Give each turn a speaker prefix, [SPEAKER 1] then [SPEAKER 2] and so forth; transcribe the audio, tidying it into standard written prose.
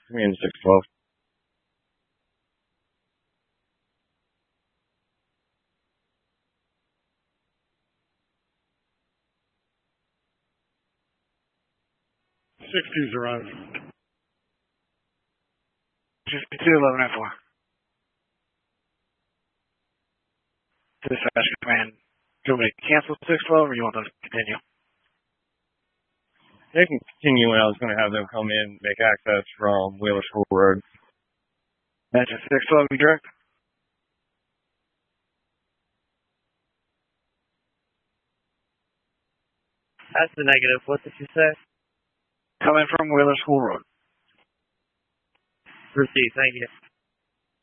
[SPEAKER 1] Command 612.
[SPEAKER 2] Sixties arrived.
[SPEAKER 3] 5211 Dispatch command. Do you want me to cancel 612 or you want to continue?
[SPEAKER 1] They can continue, and I was going to have them come in, make access from Wheeler School Road.
[SPEAKER 3] That's a 612 be direct?
[SPEAKER 4] That's the negative. What did you say?
[SPEAKER 3] Coming from Wheeler School Road.
[SPEAKER 4] Proceed. Thank you.